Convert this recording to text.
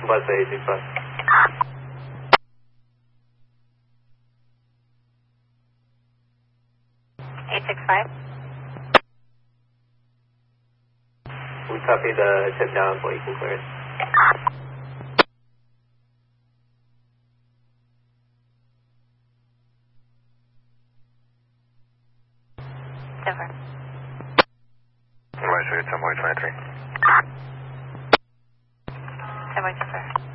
Bus 86 bus. 865. We copy the tip down for equal clearance. Denver. Advisory 10.23. 10.24.